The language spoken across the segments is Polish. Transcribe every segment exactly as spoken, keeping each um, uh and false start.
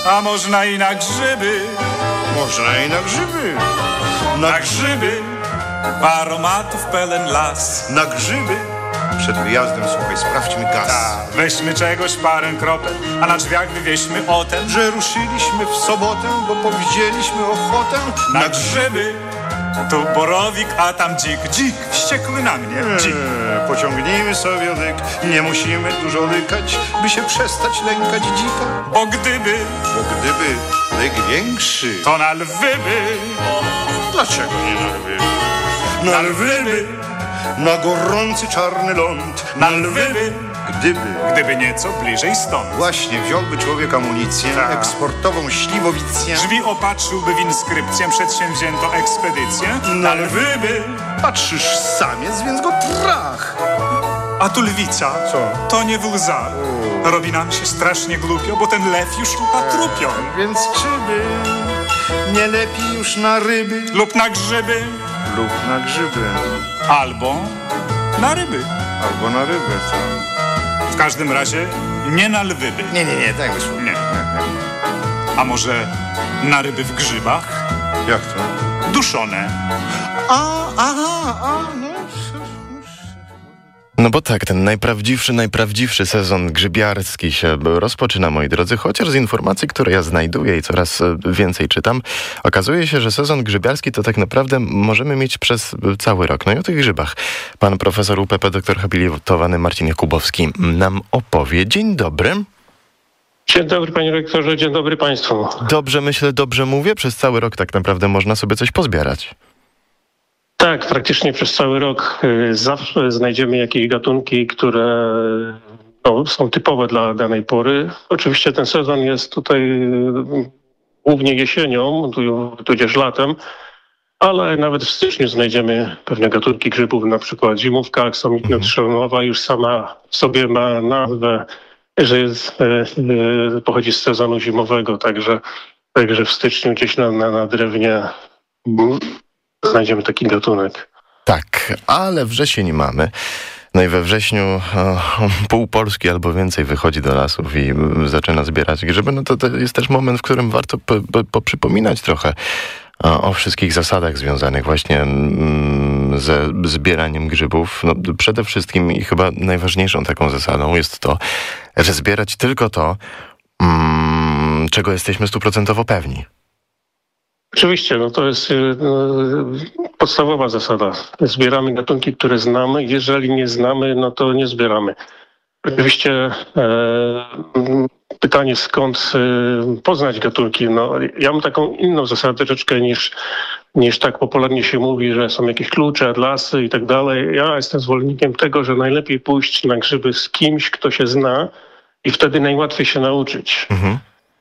A można i na grzyby. Można i na grzyby. Na, na grzyby. Aromatów pełen las. Na grzyby. Przed wyjazdem, słuchaj, sprawdźmy gaz. Ta, weźmy czegoś parę kropel, a na drzwiach wywieźmy o tem, że ruszyliśmy w sobotę, bo powiedzieliśmy ochotę. Na, na grzyby. Tu borowik, a tam dzik. Dzik, wściekły na mnie. Dzik. Eee, pociągnijmy sobie lyk. Nie musimy dużo lykać, by się przestać lękać dzika. Bo gdyby, bo gdyby lyk większy, to na lwy by. Dlaczego nie na lwy? Na, na lwy by. Na gorący czarny ląd. Na lwy by. Gdyby. Gdyby nieco bliżej stąd. Właśnie, wziąłby człowiek amunicję, Ta. eksportową śliwowicję. Drzwi opatrzyłby w inskrypcję, przedsięwzięto ekspedycję. Na lwy by. Patrzysz, samiec, więc go trach. A tu lwica. Co? To nie w łzach. U. Robi nam się strasznie głupio, bo ten lew już upatrupią. E, więc czy by nie lepiej już na ryby? Lub na grzyby. Lub na grzyby. Albo na ryby. Albo na ryby, co? W każdym razie nie na lwy by. Nie, nie, nie, daj mi słów. Nie. nie, nie. A może na ryby w grzybach? Jak to? Duszone. A, aha, a, no. No bo tak, ten najprawdziwszy, najprawdziwszy sezon grzybiarski się rozpoczyna, moi drodzy, chociaż z informacji, które ja znajduję i coraz więcej czytam, okazuje się, że sezon grzybiarski to tak naprawdę możemy mieć przez cały rok. No i o tych grzybach pan profesor U P P, doktor habilitowany Marcin Jakubowski nam opowie. Dzień dobry. Dzień dobry, panie rektorze, dzień dobry państwu. Dobrze myślę, dobrze mówię? Przez cały rok tak naprawdę można sobie coś pozbierać. Tak, praktycznie przez cały rok zawsze znajdziemy jakieś gatunki, które no, są typowe dla danej pory. Oczywiście ten sezon jest tutaj głównie jesienią, tudzież latem, ale nawet w styczniu znajdziemy pewne gatunki grzybów, na przykład zimówka aksomitno-trzelonowa już sama w sobie ma nazwę, że jest, pochodzi z sezonu zimowego, także, także w styczniu gdzieś na, na, na drewnie znajdziemy taki gatunek. Tak, ale wrzesień mamy. No i we wrześniu o, pół Polski albo więcej wychodzi do lasów i zaczyna zbierać grzyby. No to, to jest też moment, w którym warto po, po, poprzypominać trochę o, o wszystkich zasadach związanych właśnie mm, ze zbieraniem grzybów. No, przede wszystkim i chyba najważniejszą taką zasadą jest to, że zbierać tylko to, mm, czego jesteśmy stuprocentowo pewni. Oczywiście, no to jest no, podstawowa zasada. Zbieramy gatunki, które znamy. Jeżeli nie znamy, no to nie zbieramy. Oczywiście e, pytanie, skąd e, poznać gatunki. No, ja mam taką inną zasadę troszeczkę niż, niż tak popularnie się mówi, że są jakieś klucze, atlasy i tak dalej. Ja jestem zwolennikiem tego, że najlepiej pójść na grzyby z kimś, kto się zna i wtedy najłatwiej się nauczyć. Mhm.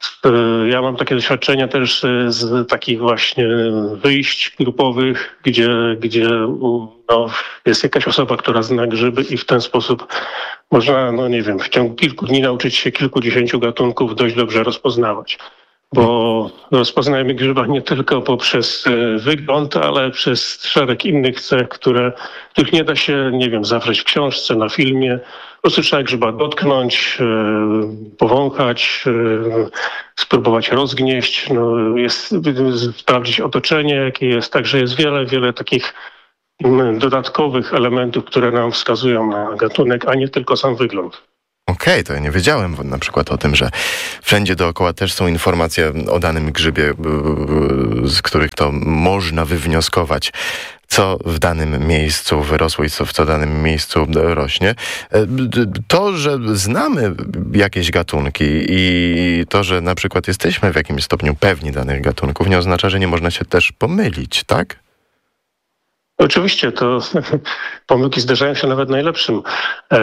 Ja mam takie doświadczenia też z takich właśnie wyjść grupowych, gdzie, gdzie no, jest jakaś osoba, która zna grzyby i w ten sposób można, no nie wiem, w ciągu kilku dni nauczyć się kilkudziesięciu gatunków dość dobrze rozpoznawać. Bo rozpoznajemy grzyba nie tylko poprzez wygląd, ale przez szereg innych cech, które, których nie da się, nie wiem, zawrzeć w książce, na filmie. Po prostu trzeba grzyba dotknąć, powąchać, spróbować rozgnieść, no jest, sprawdzić otoczenie, jakie jest. Także jest wiele, wiele takich dodatkowych elementów, które nam wskazują na gatunek, a nie tylko sam wygląd. Okej, okay, to ja nie wiedziałem na przykład o tym, że wszędzie dookoła też są informacje o danym grzybie, z których to można wywnioskować, co w danym miejscu wyrosło i co w co danym miejscu rośnie. To, że znamy jakieś gatunki i to, że na przykład jesteśmy w jakimś stopniu pewni danych gatunków, nie oznacza, że nie można się też pomylić, tak? Oczywiście, to pomyłki zdarzają się nawet najlepszym. E,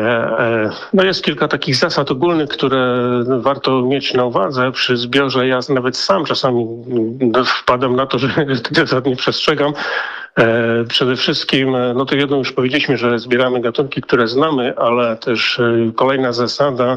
e, no jest kilka takich zasad ogólnych, które warto mieć na uwadze przy zbiorze. Ja nawet sam czasami wpadam na to, że tych zasad nie przestrzegam. E, przede wszystkim, no to jedno już powiedzieliśmy, że zbieramy gatunki, które znamy, ale też kolejna zasada,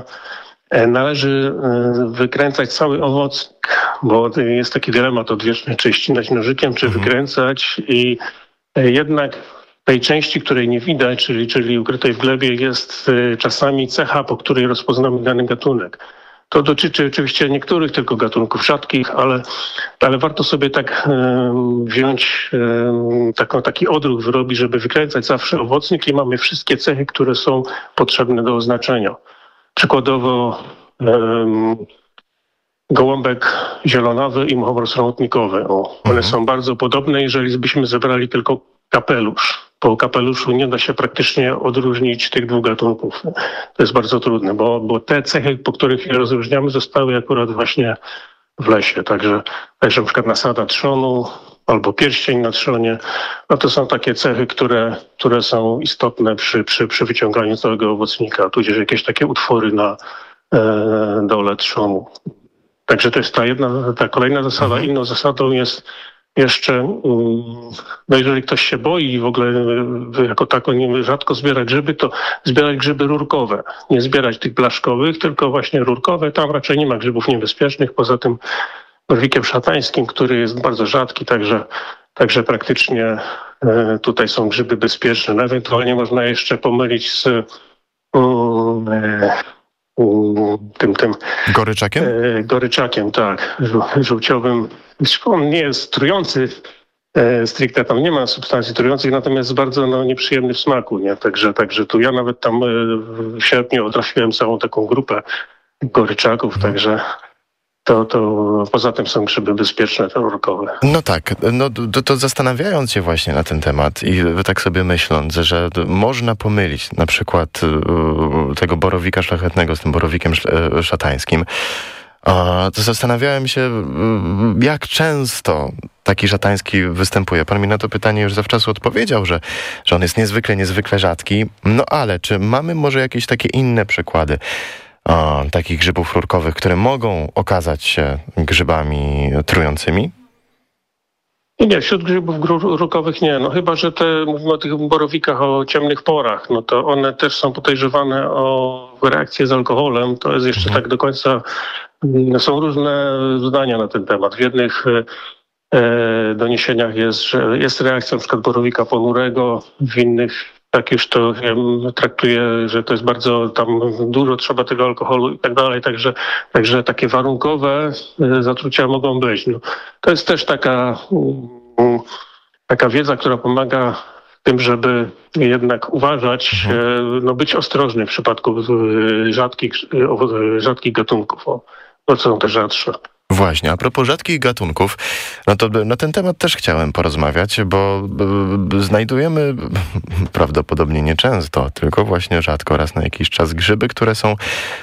należy wykręcać cały owocnik, bo jest taki dylemat odwieczny, czy ścinać nożykiem, czy mhm. wykręcać i jednak w tej części, której nie widać, czyli, czyli ukrytej w glebie, jest czasami cecha, po której rozpoznamy dany gatunek. To dotyczy oczywiście niektórych tylko gatunków rzadkich, ale, ale warto sobie tak e, wziąć e, taką, taki odruch wyrobić, żeby wykręcać zawsze owocnik i mamy wszystkie cechy, które są potrzebne do oznaczenia. Przykładowo e, gołąbek zielonawy i muchomor sromotnikowy. O, one Mhm. są bardzo podobne, jeżeli byśmy zebrali tylko kapelusz. Po kapeluszu nie da się praktycznie odróżnić tych dwóch gatunków. To jest bardzo trudne, bo, bo te cechy, po których je rozróżniamy, zostały akurat właśnie w lesie. Także, także na przykład nasada trzonu albo pierścień na trzonie, no to są takie cechy, które, które są istotne przy, przy, przy wyciąganiu całego owocnika, tudzież jakieś takie utwory na e, dole trzonu. Także to jest ta jedna, ta kolejna zasada. Inną zasadą jest jeszcze, no jeżeli ktoś się boi w ogóle jako tako nie, rzadko zbiera grzyby, to zbierać grzyby rurkowe. Nie zbierać tych blaszkowych, tylko właśnie rurkowe. Tam raczej nie ma grzybów niebezpiecznych. Poza tym borwikiem szatańskim, który jest bardzo rzadki, także, także praktycznie tutaj są grzyby bezpieczne. Ewentualnie można jeszcze pomylić z um, tym, tym Goryczakiem? e, goryczakiem, tak, żół- żółciowym. On nie jest trujący, e, stricte tam nie ma substancji trujących, natomiast jest bardzo no, nieprzyjemny w smaku, nie? Także, także tu ja nawet tam e, w sierpniu otrafiłem całą taką grupę goryczaków, także to, to poza tym są grzyby bezpieczne, te rurkowe. No tak, no to, to zastanawiając się właśnie na ten temat i tak sobie myśląc, że można pomylić na przykład e, tego borowika szlachetnego z tym borowikiem sz- e, szatańskim, a to zastanawiałem się, e, jak często taki szatański występuje. Pan mi na to pytanie już zawczasu odpowiedział, że, że on jest niezwykle, niezwykle rzadki. No ale czy mamy może jakieś takie inne przykłady a, takich grzybów rurkowych, które mogą okazać się grzybami trującymi? I nie, wśród grzybów gru- rurkowych nie. No chyba, że te, mówimy o tych borowikach o ciemnych porach, no to one też są podejrzewane o reakcję z alkoholem. To jest jeszcze tak do końca, mm, są różne zdania na ten temat. W jednych e, doniesieniach jest, że jest reakcja na przykład borowika ponurego, w innych tak już to wiem, traktuję, że to jest bardzo tam dużo trzeba tego alkoholu i tak dalej, także, także takie warunkowe e, zatrucia mogą być. No, to jest też taka, mm, taka wiedza, która pomaga w tym, żeby jednak uważać, e, no być ostrożny w przypadku e, rzadkich, e, owo- rzadkich gatunków. O, to są te rzadsze. Właśnie, a propos rzadkich gatunków, no to na ten temat też chciałem porozmawiać, bo b- znajdujemy prawdopodobnie nieczęsto, tylko właśnie rzadko, raz na jakiś czas grzyby, które są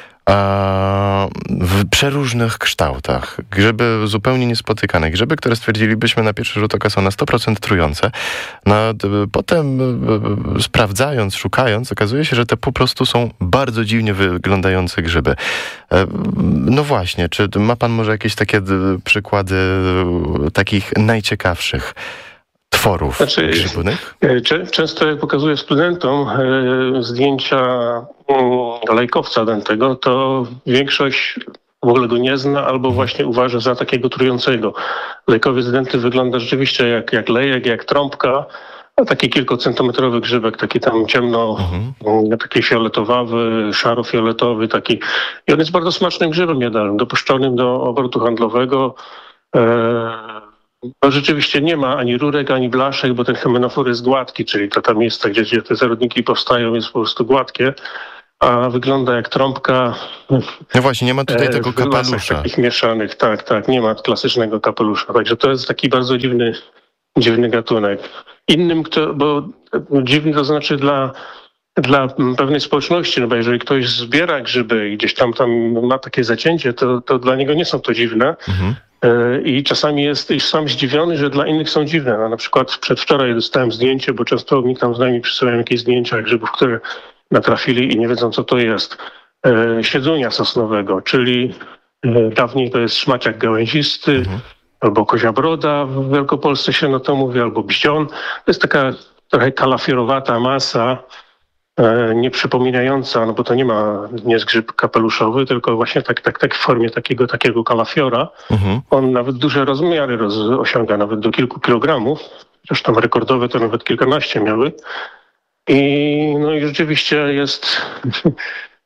a, w przeróżnych kształtach. Grzyby zupełnie niespotykane. Grzyby, które stwierdzilibyśmy na pierwszy rzut oka są na sto procent trujące. No, d- potem b- sprawdzając, szukając, okazuje się, że te po prostu są bardzo dziwnie wyglądające grzyby. E, No właśnie, czy ma pan może jakieś takie d- przykłady e, takich najciekawszych tworów Znaczy, grzybnych? E, Czę- Często jak pokazuję studentom e, zdjęcia mm, lejkowca dętego, to większość w ogóle go nie zna albo właśnie uważa za takiego trującego. Lejkowiec dęty wygląda rzeczywiście jak, jak lejek, jak trąbka, a taki kilkucentymetrowy grzybek, taki tam ciemno, mm, taki fioletowawy, szaro-fioletowy, taki. I on jest bardzo smacznym grzybem jadalnym, dopuszczonym do obrotu handlowego. E, No rzeczywiście nie ma ani rurek, ani blaszek, bo ten hemenofor jest gładki, czyli to tam miejsce, gdzie, gdzie te zarodniki powstają, jest po prostu gładkie, a wygląda jak trąbka. No właśnie, nie ma tutaj e, tego w lasach kapelusza. takich mieszanych, tak, tak, nie ma klasycznego kapelusza, także to jest taki bardzo dziwny, dziwny gatunek. Innym, kto, bo dziwny to znaczy dla, dla pewnej społeczności, no bo jeżeli ktoś zbiera grzyby i gdzieś tam, tam ma takie zacięcie, to, to dla niego nie są to dziwne. Mhm. I czasami jest i sam zdziwiony, że dla innych są dziwne. No, na przykład przedwczoraj dostałem zdjęcie, bo często mi tam znajomi przysyłają jakieś zdjęcia grzybów, które natrafili i nie wiedzą, co to jest. E, siedzunia sosnowego, czyli e, dawniej to jest szmaciak gałęzisty, Mhm. albo kozia broda w Wielkopolsce się na to mówi, albo bździon. To jest taka trochę kalafierowata masa, e, nieprzypominająca, no bo to nie ma, nie jest grzyb kapeluszowy, tylko właśnie tak, tak, tak w formie takiego, takiego kalafiora. Mhm. On nawet duże rozmiary roz, osiąga, nawet do kilku kilogramów. Zresztą rekordowe to nawet kilkanaście miały. I, no i rzeczywiście jest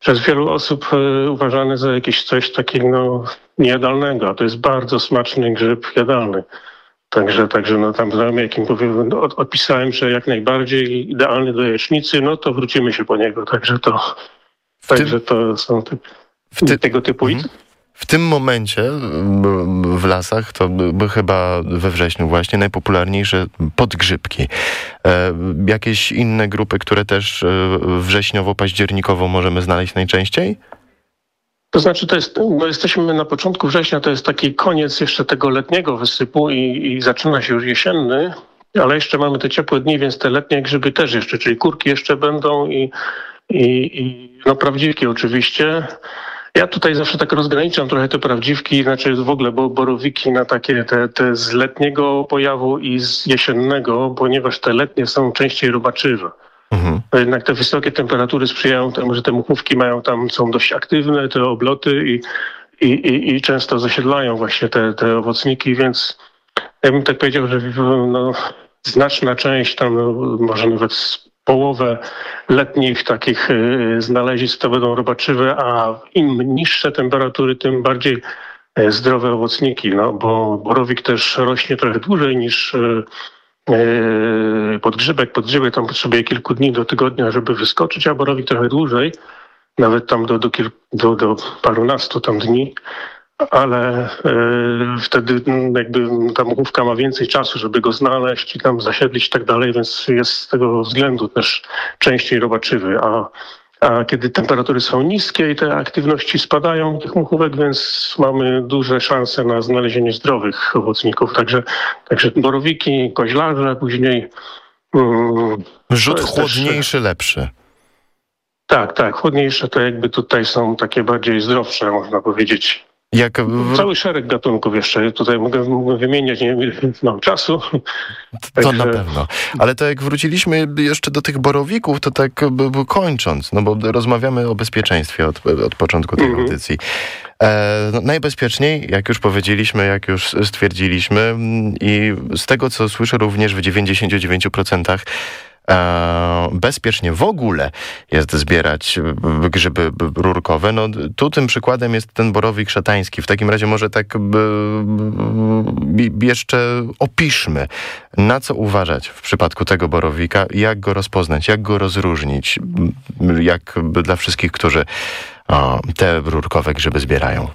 przez wielu osób e, uważany za jakieś coś takiego no, niejadalnego, a to jest bardzo smaczny grzyb jadalny. Także, także no tam znajomy, jakim powiem, no, od, odpisałem, że jak najbardziej idealny do jajecznicy, no to wrócimy się po niego. Także to, W tym- także to są te, w ty- tego typu. Mhm. W tym momencie b- w lasach to b- b- chyba we wrześniu właśnie najpopularniejsze podgrzybki. E, jakieś inne grupy, które też e, wrześniowo-październikowo możemy znaleźć najczęściej? To znaczy, to jest, no jesteśmy na początku września, to jest taki koniec jeszcze tego letniego wysypu i, i zaczyna się już jesienny, ale jeszcze mamy te ciepłe dni, więc te letnie grzyby też jeszcze, czyli kurki jeszcze będą i, i, i no prawdziwki oczywiście. Ja tutaj zawsze tak rozgraniczam trochę te prawdziwki, znaczy w ogóle bo borowiki na takie te, te z letniego pojawu i z jesiennego, ponieważ te letnie są częściej robaczywe. Mhm. Jednak te wysokie temperatury sprzyjają temu, że te muchówki mają tam, są dość aktywne, te obloty i, i, i, i często zasiedlają właśnie te, te owocniki, więc ja bym tak powiedział, że no, znaczna część, tam no, może nawet z połowę letnich takich y, znalezisk to będą robaczywe, a im niższe temperatury, tym bardziej y, zdrowe owocniki, no bo borowik też rośnie trochę dłużej niż y, y, podgrzybek. Podgrzybek tam potrzebuje kilku dni do tygodnia, żeby wyskoczyć, a borowik trochę dłużej, nawet tam do, do, kilku, do, do parunastu tam dni. Ale y, wtedy mm, jakby ta muchówka ma więcej czasu, żeby go znaleźć i tam zasiedlić i tak dalej, więc jest z tego względu też częściej robaczywy. A, a kiedy temperatury są niskie i te aktywności spadają tych muchówek, więc mamy duże szanse na znalezienie zdrowych owocników. Także, także borowiki, koźlarze, później... Mm, Rzut to jest też- chłodniejszy, lepszy. Tak, tak, chłodniejsze to jakby tutaj są takie bardziej zdrowsze, można powiedzieć. Jak w, Cały szereg gatunków jeszcze. Tutaj mogę, mogę wymieniać, nie wiem, ile mam czasu. to Także- na pewno. Ale to jak wróciliśmy jeszcze do tych borowików, to tak b- b- kończąc, no bo rozmawiamy o bezpieczeństwie od, od początku tej Mhm. audycji. E, no, najbezpieczniej, jak już powiedzieliśmy, jak już stwierdziliśmy mm, i z tego, co słyszę również w dziewięćdziesiąt dziewięć procent E, bezpiecznie w ogóle jest zbierać b- grzyby b- rurkowe. No, tu tym przykładem jest ten borowik szatański. W takim razie może tak b- b- jeszcze opiszmy, na co uważać w przypadku tego borowika, jak go rozpoznać, jak go rozróżnić, b- jak b- dla wszystkich, którzy o, te rurkowe grzyby zbierają.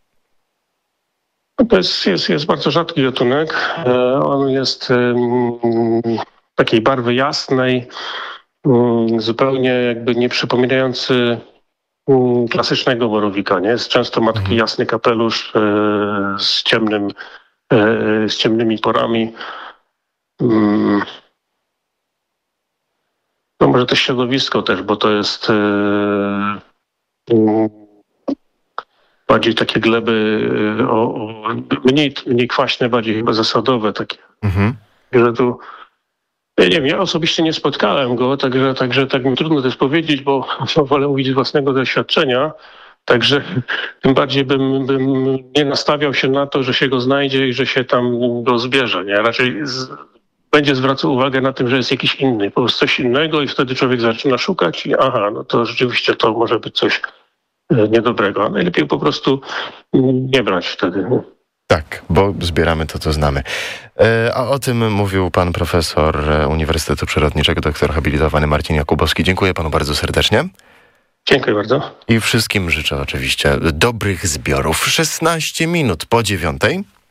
To jest, jest, jest bardzo rzadki gatunek. E, On jest em, takiej barwy jasnej, mm, zupełnie jakby nie przypominający mm, klasycznego borowika. Nie? Jest często ma taki jasny kapelusz e, z ciemnym, e, z ciemnymi porami. Mm. No może to środowisko też, bo to jest e, mm, bardziej takie gleby e, o, o, mniej, mniej kwaśne, bardziej chyba zasadowe takie. Mhm. Że tu, ja nie wiem, ja osobiście nie spotkałem go, także, także tak mi trudno też powiedzieć, bo wolę mówić z własnego doświadczenia. Także tym bardziej bym, bym nie nastawiał się na to, że się go znajdzie i że się tam go zbierze. Nie? Raczej z, będzie zwracał uwagę na tym, że jest jakiś inny, po prostu coś innego i wtedy człowiek zaczyna szukać i aha, no to rzeczywiście to może być coś e, niedobrego. A najlepiej po prostu mm, nie brać wtedy. Tak, bo zbieramy to, co znamy. E, a o tym mówił pan profesor e, Uniwersytetu Przyrodniczego, doktor habilitowany Marcin Jakubowski. Dziękuję panu bardzo serdecznie. Dziękuję bardzo. I wszystkim życzę oczywiście dobrych zbiorów. szesnaście minut po dziewiątej.